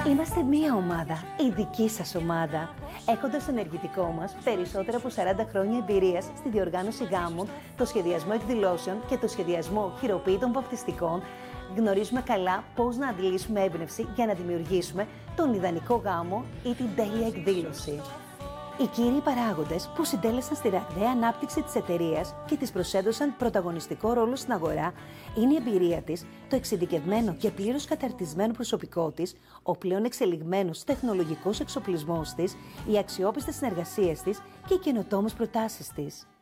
Είμαστε μία ομάδα, η δική σας ομάδα. Έχοντας στο ενεργητικό μας περισσότερα από 40 χρόνια εμπειρίας στη διοργάνωση γάμων, το σχεδιασμό εκδηλώσεων και το σχεδιασμό χειροποίητων βαπτιστικών, γνωρίζουμε καλά πώς να αντλήσουμε έμπνευση για να δημιουργήσουμε τον ιδανικό γάμο ή την τέλεια εκδήλωση. Οι κύριοι παράγοντες που συντέλεσαν στη ραγδαία ανάπτυξη της εταιρείας και της προσέδωσαν πρωταγωνιστικό ρόλο στην αγορά είναι η εμπειρία της, το εξειδικευμένο και πλήρως καταρτισμένο προσωπικό της, ο πλέον εξελιγμένος τεχνολογικός εξοπλισμός της, οι αξιόπιστες συνεργασίες της και οι καινοτόμες προτάσεις της.